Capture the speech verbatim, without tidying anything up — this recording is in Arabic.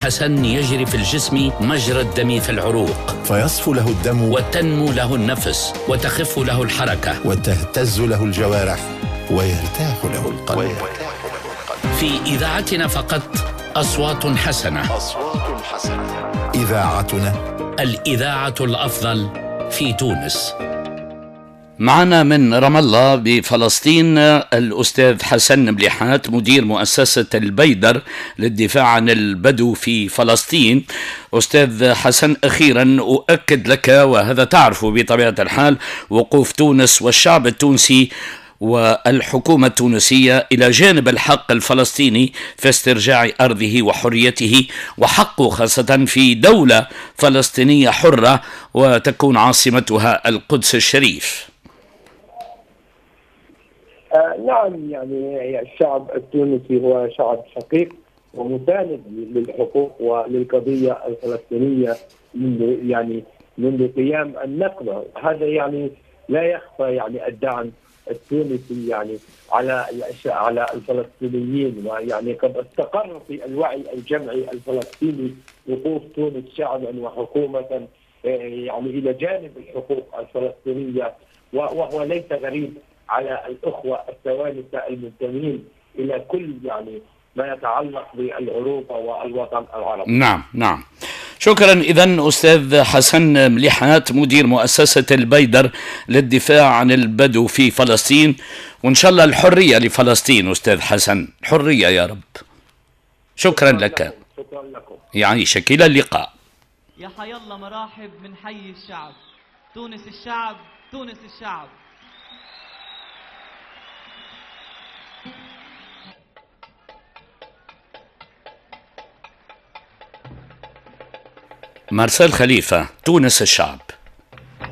حسن يجري في الجسم مجرى الدم في العروق، فيصفو له الدم وتنمو له النفس وتخف له الحركة وتهتز له الجوارح ويرتاح له القلب. في إذاعتنا فقط أصوات حسنة. أصوات حسنة. إذاعتنا الإذاعة الأفضل في تونس. معنا من رام الله بفلسطين الأستاذ حسن مليحات، مدير مؤسسة البيدر للدفاع عن البدو في فلسطين. أستاذ حسن، أخيرا أؤكد لك، وهذا تعرفه بطبيعة الحال، وقوف تونس والشعب التونسي والحكومة التونسية إلى جانب الحق الفلسطيني في استرجاع أرضه وحريته، وحقه خاصة في دولة فلسطينية حرة وتكون عاصمتها القدس الشريف. آه نعم، يعني الشعب التونسي هو شعب شقيق ومساند للحقوق وللقضية الفلسطينية منذ يعني منذ قيام النكبة. هذا يعني لا يخفى، يعني الدعم التونسي يعني على على الفلسطينيين، ويعني قد استقر في الوعي الجمعي الفلسطيني وقوف تونس شعبا وحكومة يعني إلى جانب الحقوق الفلسطينية، وهو ليس غريب على الأخوة التوانسة المنتمين إلى كل يعني ما يتعلق بالعروبة والوطن العربي. نعم نعم، شكرا. إذن أستاذ حسن مليحات، مدير مؤسسة البيدر للدفاع عن البدو في فلسطين، وإن شاء الله الحرية لفلسطين. أستاذ حسن، حرية يا رب. شكرا, شكرا لك. شكرا لكم. يعيشك، إلى اللقاء. يا حي الله، مراحب من حي الشعب، تونس الشعب، تونس الشعب. مارسيل خليفة، تونس الشعب.